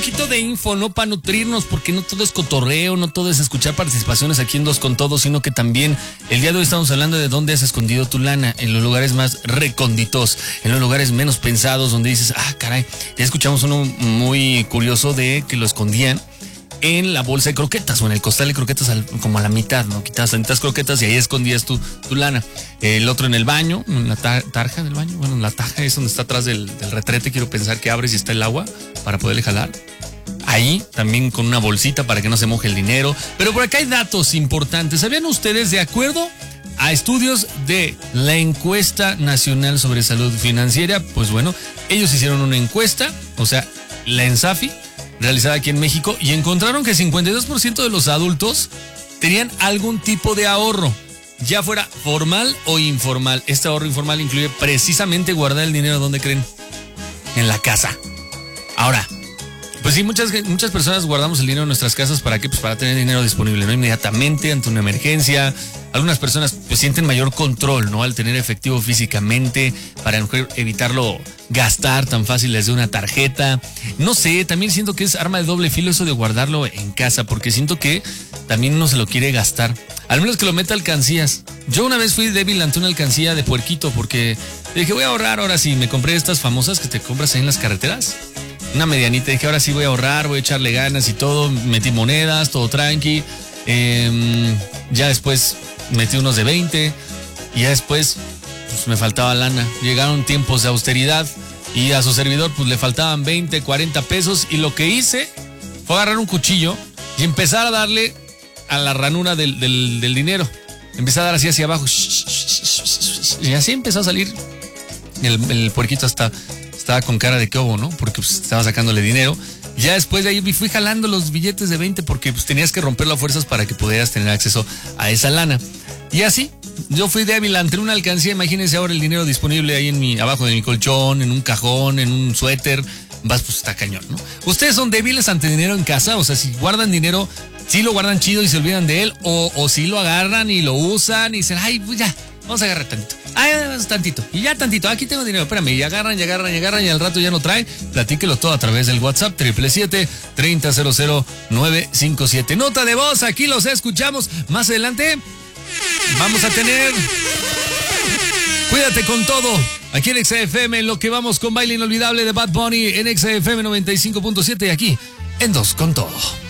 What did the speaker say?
poquito de info, ¿no? Para nutrirnos, porque no todo es cotorreo, no todo es escuchar participaciones aquí en Dos con Todo, sino que también el día de hoy estamos hablando de dónde has escondido tu lana, en los lugares más recónditos, en los lugares menos pensados, donde dices, caray, ya escuchamos uno muy curioso de que lo escondían en la bolsa de croquetas o en el costal de croquetas como a la mitad, ¿no? Quitabas tantas croquetas y ahí escondías tu lana. El otro en el baño, en la tarja del baño, bueno, en la taja es donde está atrás del retrete, quiero pensar que abres y está el agua para poderle jalar. Ahí también con una bolsita para que no se moje el dinero. Pero por acá hay datos importantes. ¿Sabían ustedes, de acuerdo a estudios de la Encuesta Nacional sobre Salud Financiera? Pues bueno, ellos hicieron una encuesta, o sea, la ENSAFI, realizada aquí en México, y encontraron que 52% de los adultos tenían algún tipo de ahorro, ya fuera formal o informal. Este ahorro informal incluye precisamente guardar el dinero, ¿dónde creen? En la casa. Ahora, pues sí, muchas personas guardamos el dinero en nuestras casas. ¿Para qué? Pues para tener dinero disponible, ¿no? Inmediatamente ante una emergencia. Algunas personas pues sienten mayor control, ¿no? Al tener efectivo físicamente, para evitarlo gastar tan fácil desde una tarjeta. No sé, también siento que es arma de doble filo eso de guardarlo en casa, porque siento que también uno se lo quiere gastar. Al menos que lo meta a alcancías. Yo una vez fui débil ante una alcancía de puerquito, porque dije, voy a ahorrar ahora sí. Me compré estas famosas que te compras ahí en las carreteras. Una medianita, dije, ahora sí voy a ahorrar, voy a echarle ganas y todo. Metí monedas, todo tranqui. Ya después metí unos de 20 y ya después pues me faltaba lana. Llegaron tiempos de austeridad y a su servidor pues le faltaban 20, 40 pesos, y lo que hice fue agarrar un cuchillo y empezar a darle a la ranura del dinero. Empecé a dar así hacia abajo y así empezó a salir el puerquito. Estaba con cara de que obo, ¿no? Porque pues, estaba sacándole dinero. Ya después de ahí fui jalando los billetes de 20 porque pues, tenías que romperlo a fuerzas para que pudieras tener acceso a esa lana. Y así, yo fui débil ante una alcancía. Imagínense ahora el dinero disponible ahí abajo de mi colchón, en un cajón, en un suéter. Pues está cañón, ¿no? ¿Ustedes son débiles ante dinero en casa? O sea, si guardan dinero, ¿sí lo guardan chido y se olvidan de él? ¿O si lo agarran y lo usan y dicen, pues ya, vamos a agarrar tantito? Tantito. Y ya tantito. Aquí tengo dinero. Espérame. Y agarran. Y al rato ya no trae. Platíquelo todo a través del WhatsApp 777-300957. Nota de voz. Aquí los escuchamos. Más adelante vamos a tener Cuídate con Todo. Aquí en XFM, en lo que vamos con Baile Inolvidable de Bad Bunny en XFM 95.7. Aquí en Dos con Todo.